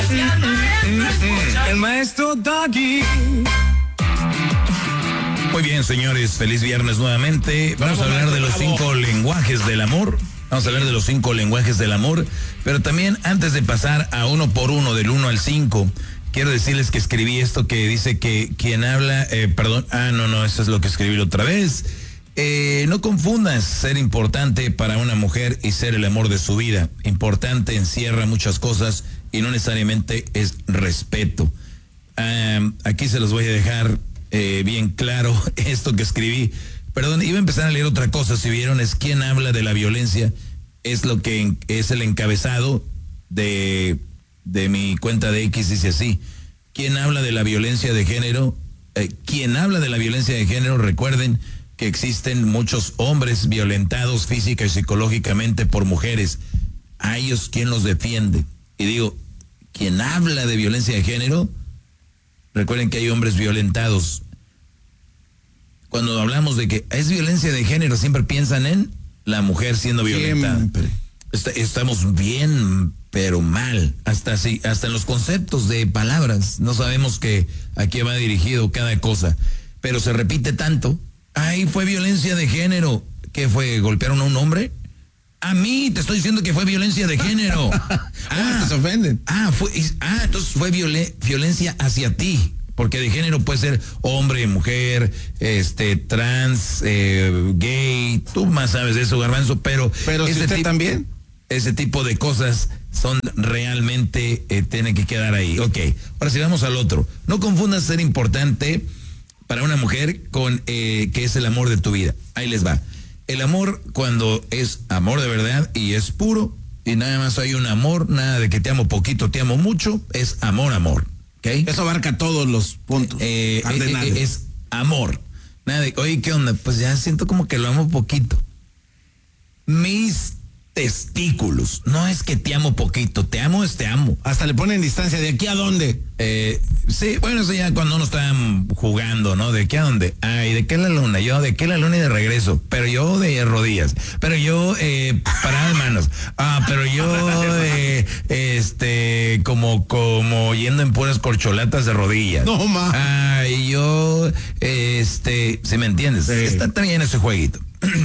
El maestro Doggy. Muy bien, señores, feliz viernes nuevamente. Vamos a hablar de los 5 lenguajes del amor. Vamos a hablar de los 5 lenguajes del amor. Pero también, antes de pasar a uno por uno, del 1 al 5, quiero decirles que escribí esto que dice que quien habla, eso es lo que escribí la otra vez. No confundas ser importante para una mujer y ser el amor de su vida. Importante encierra muchas cosas y no necesariamente es respeto. Aquí se los voy a dejar bien claro esto que escribí. Perdón, iba a empezar a leer otra cosa, si vieron, es quien habla de la violencia. Es lo que es el encabezado de mi cuenta de X, dice así. ¿Quién habla de la violencia de género? Quien habla de la violencia de género, recuerden que existen muchos hombres violentados física y psicológicamente por mujeres. A ellos, ¿quién los defiende? Y digo, quien habla de violencia de género, recuerden que hay hombres violentados. Cuando hablamos de que es violencia de género, siempre piensan en la mujer siendo violentada. Estamos bien, pero mal. Hasta en los conceptos de palabras. No sabemos a qué va dirigido cada cosa. Pero se repite tanto. Ay, fue violencia de género. ¿Qué fue? ¿Golpearon a un hombre? A mí te estoy diciendo que fue violencia de género. Se ofenden. Entonces fue violencia hacia ti. Porque de género puede ser hombre, mujer, trans, gay. Tú más sabes de eso, Garbanzo, pero si usted también. Ese tipo de cosas son realmente, tienen que quedar ahí. Ok, ahora sí vamos al otro. No confundas ser importante para una mujer con que es el amor de tu vida. Ahí les va. El amor, cuando es amor de verdad y es puro, y nada más hay un amor, nada de que te amo poquito, te amo mucho, es amor. ¿Okay? Eso abarca todos los puntos. Es amor. Nada de, oye, ¿qué onda? Pues ya siento como que lo amo poquito. Mis testículos. No es que te amo poquito, te amo. Hasta le ponen distancia. ¿De aquí a dónde? Sí, bueno, eso ya cuando uno está jugando, ¿no? ¿De aquí a dónde? Ay, ¿de qué la luna? Yo, ¿de qué la luna y de regreso? Pero yo de rodillas. Pero yo, parada de manos. Pero yo, como yendo en puras corcholatas de rodillas. No, ma. Ay, yo, ¿sí me entiendes? Sí. Está también ese jueguito.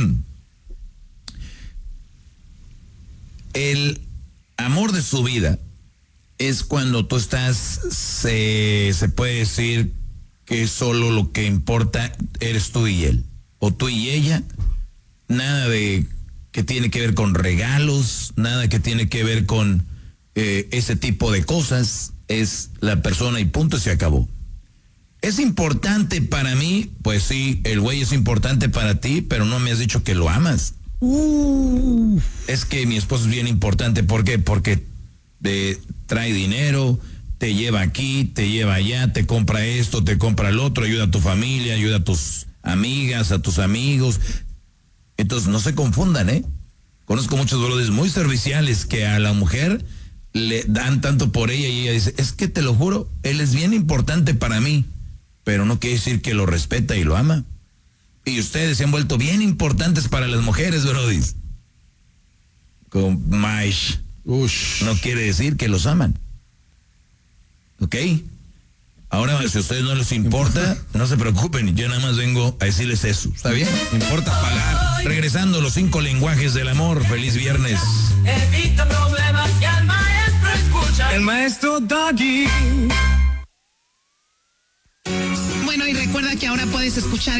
El amor de su vida es cuando tú estás, se puede decir que solo lo que importa eres tú y él, o tú y ella, nada de que tiene que ver con regalos, nada que tiene que ver con ese tipo de cosas, es la persona y punto, se acabó. ¿Es importante para mí? Pues sí, el güey es importante para ti, pero no me has dicho que lo amas. Es que mi esposo es bien importante. ¿Por qué? Porque trae dinero, te lleva aquí, te lleva allá, te compra esto, te compra el otro, ayuda a tu familia, ayuda a tus amigas, a tus amigos. Entonces no se confundan, Conozco muchos brothers muy serviciales que a la mujer le dan tanto por ella y ella dice, es que te lo juro, él es bien importante para mí, pero no quiere decir que lo respeta y lo ama. Y ustedes se han vuelto bien importantes para las mujeres, brodis. Con Maish. No quiere decir que los aman. ¿Ok? Ahora, si a ustedes no les importa, no se preocupen. Yo nada más vengo a decirles eso. ¿Está bien? Importa pagar. Regresando a los 5 lenguajes del amor. Feliz viernes. Evita problemas y al maestro escucha. El maestro Doggy. Bueno, y recuerda que ahora puedes escuchar